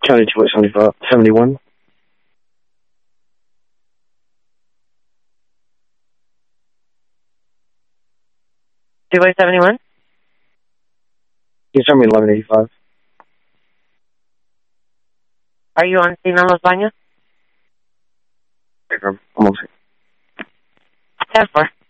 Charlie 71. Two-way 71? You sent me 1185. Are you on scene on Los Baños? I'm on 10-4.